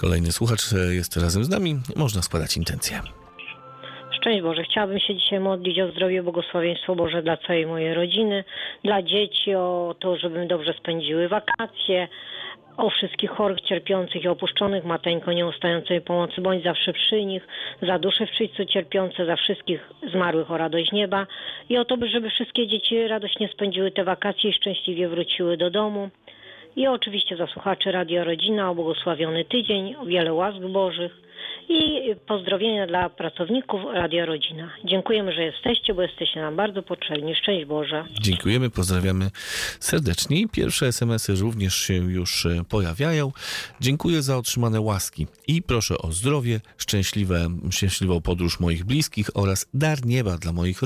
Kolejny słuchacz jest razem z nami. Można składać intencje. Szczęść Boże, chciałabym się dzisiaj modlić o zdrowie, błogosławieństwo Boże dla całej mojej rodziny, dla dzieci, o to, żebym dobrze spędziły wakacje, o wszystkich chorych, cierpiących i opuszczonych, mateńko nieustającej pomocy, bądź zawsze przy nich, za dusze w czyśćcu cierpiące, za wszystkich zmarłych o radość nieba i o to, żeby wszystkie dzieci radośnie spędziły te wakacje i szczęśliwie wróciły do domu. I oczywiście za słuchaczy Radio Rodzina o błogosławiony tydzień, o wiele łask Bożych i pozdrowienia dla pracowników Radio Rodzina. Dziękujemy, że jesteście, bo jesteście nam bardzo potrzebni. Szczęść Boże. Dziękujemy, pozdrawiamy serdecznie. Pierwsze SMS-y również się już pojawiają. Dziękuję za otrzymane łaski i proszę o zdrowie, szczęśliwą podróż moich bliskich oraz dar nieba dla moich